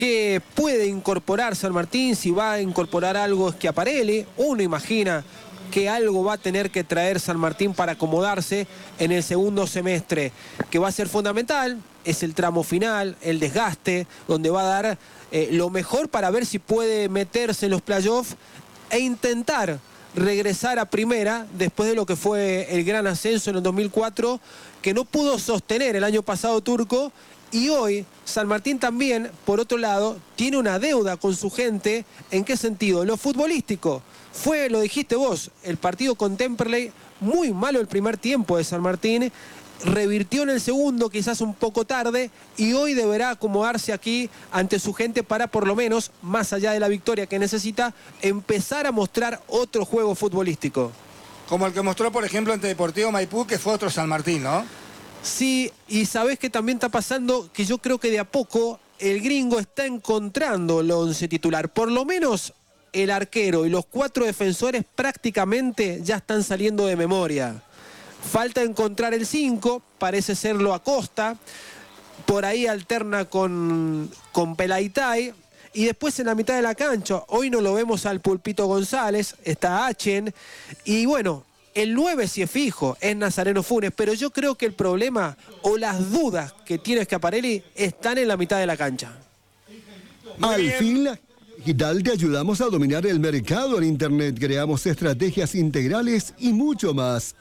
que puede incorporar San Martín, si va a incorporar algo Schiaparelli. Uno imagina que algo va a tener que traer San Martín para acomodarse en el segundo semestre, que va a ser fundamental. Es el tramo final, el desgaste, donde va a dar lo mejor para ver si puede meterse en los playoffs e intentar regresar a primera después de lo que fue el gran ascenso en el 2004, que no pudo sostener el año pasado Turco. Y hoy San Martín también, por otro lado, tiene una deuda con su gente. ¿En qué sentido? En lo futbolístico. Fue, lo dijiste vos, el partido con Temperley, muy malo el primer tiempo de San Martín, revirtió en el segundo, quizás un poco tarde, y hoy deberá acomodarse aquí ante su gente para, por lo menos, más allá de la victoria que necesita, empezar a mostrar otro juego futbolístico. Como el que mostró, por ejemplo, ante Deportivo Maipú, que fue otro San Martín, ¿no? Sí, y sabés que también está pasando que yo creo que de a poco el gringo está encontrando el once titular. Por lo menos el arquero y los 4 defensores prácticamente ya están saliendo de memoria. Falta encontrar el 5, parece serlo Acosta. Por ahí alterna con Pelaitay. Y después en la mitad de la cancha, hoy no lo vemos al Pulpito González, está Achen. Y bueno, el 9 sí es fijo, es Nazareno Funes. Pero yo creo que el problema o las dudas que tiene Schiaparelli están en la mitad de la cancha. Al fin, la Digital te ayudamos a dominar el mercado en Internet. Creamos estrategias integrales y mucho más.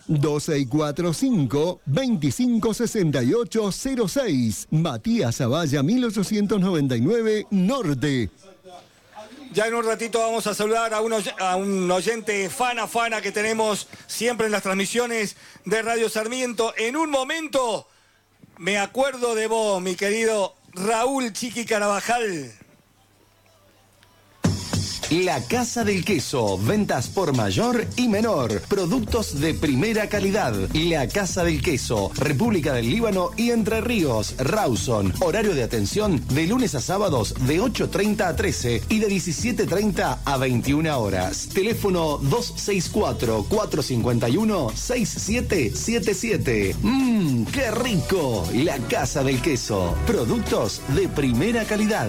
2645-256806. Matías Zavalla, 1899 Norte. Ya en un ratito vamos a saludar a un oyente fana que tenemos siempre en las transmisiones de Radio Sarmiento. En un momento me acuerdo de vos, mi querido Raúl Chiqui Carabajal. La Casa del Queso, ventas por mayor y menor, productos de primera calidad. La Casa del Queso, República del Líbano y Entre Ríos, Rawson. Horario de atención de lunes a sábados de 8:30 a 13 y de 17:30 a 21 horas. Teléfono 264-451-6777. ¡Qué rico! La Casa del Queso, productos de primera calidad.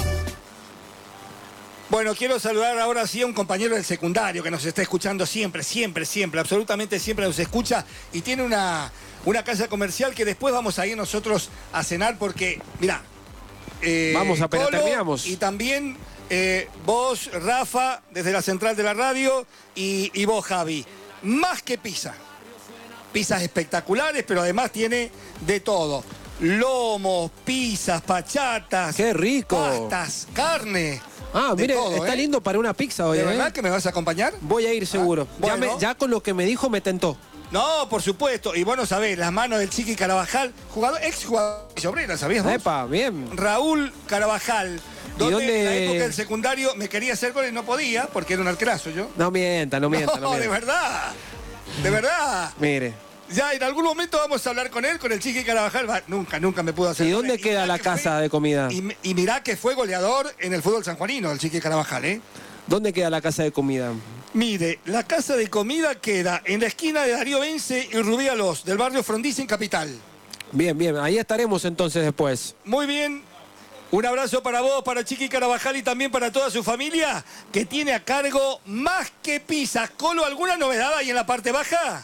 Bueno, quiero saludar ahora sí a un compañero del secundario que nos está escuchando siempre, absolutamente siempre nos escucha y tiene una casa comercial que después vamos a ir nosotros a cenar porque, mirá, vamos apenas Colo, terminamos. y también vos, Rafa, desde la central de la radio y vos, Javi. Más que pizza. Pizzas espectaculares, pero además tiene de todo. Lomos, pizzas, pachatas. ¡Qué rico! Pastas, carne. Ah, mire, todo, está lindo para una pizza hoy. ¿De verdad que me vas a acompañar? Voy a ir seguro. Bueno. Ya con lo que me dijo me tentó. No, por supuesto. Y vos no sabés, las manos del Chiqui Carabajal, ex jugador de Obrera, ¿sabías vos? Epa, bien. Raúl Carabajal. Donde dónde? en la época del secundario me quería hacer goles y no podía, porque era un arquerazo yo. No mienta. No, de verdad. De verdad. Mire. Ya en algún momento vamos a hablar con él, con el Chiqui Carabajal. Nunca me pudo hacer. ¿Y dónde queda la casa de comida? Y mirá que fue goleador en el fútbol sanjuanino, el Chiqui Carabajal, ¿eh? ¿Dónde queda la casa de comida? Mire, la casa de comida queda en la esquina de Darío Vence y Rubí Alós, del barrio Frondizi en Capital. Bien. Ahí estaremos entonces después. Muy bien. Un abrazo para vos, para Chiqui Carabajal y también para toda su familia, que tiene a cargo Más que Pizzas. Colo, ¿alguna novedad ahí en la parte baja?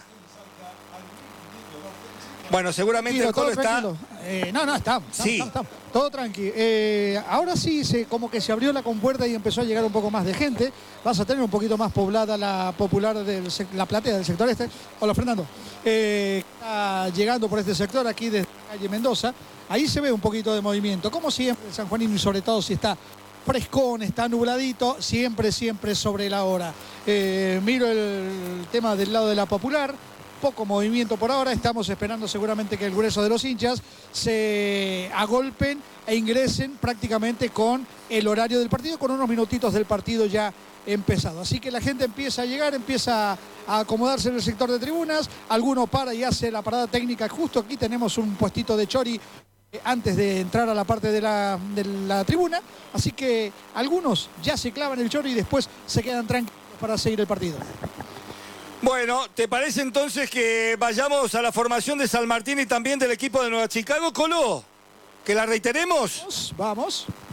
Bueno, seguramente el Colo está... Estamos. Todo tranqui. Ahora sí, como que se abrió la compuerta y empezó a llegar un poco más de gente. Vas a tener un poquito más poblada la popular la platea del sector este. Hola, Fernando. Está llegando por este sector aquí desde calle Mendoza. Ahí se ve un poquito de movimiento. Como siempre, el sanjuanino, y sobre todo si está frescón, está nubladito, siempre sobre la hora. Miro el tema del lado de la popular. Poco movimiento por ahora, estamos esperando seguramente que el grueso de los hinchas se agolpen e ingresen prácticamente con el horario del partido, con unos minutitos del partido ya empezado. Así que la gente empieza a llegar, empieza a acomodarse en el sector de tribunas, alguno para y hace la parada técnica. Justo aquí tenemos un puestito de chori antes de entrar a la parte de la tribuna, así que algunos ya se clavan el chori y después se quedan tranquilos para seguir el partido. Bueno, ¿te parece entonces que vayamos a la formación de San Martín y también del equipo de Nueva Chicago, Colo? ¿Que la reiteremos? Vamos.